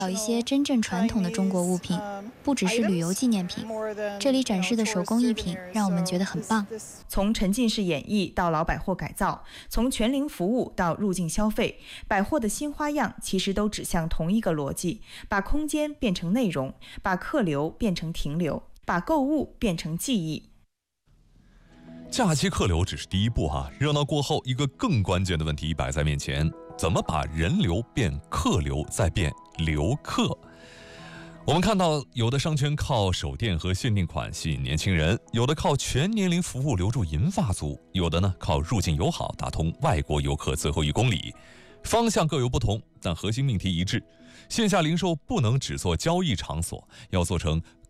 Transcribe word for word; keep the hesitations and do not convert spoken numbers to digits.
找一些真正传统的中国物品，不只是旅游纪念品。这里展示的手工艺品让我们觉得很棒。 从沉浸式演绎到老百货改造，从全龄服务到入境消费，百货的新花样其实都指向同一个逻辑：把空间变成内容，把客流变成停留，把购物变成记忆。 假期客流只是第一步哈、啊，热闹过后，一个更关键的问题摆在面前：怎么把人流变客流，再变留客？我们看到，有的商圈靠手店和限定款吸引年轻人，有的靠全年龄服务留住银发族，有的呢靠入境友好打通外国游客最后一公里。方向各有不同，但核心命题一致：线下零售不能只做交易场所，要做成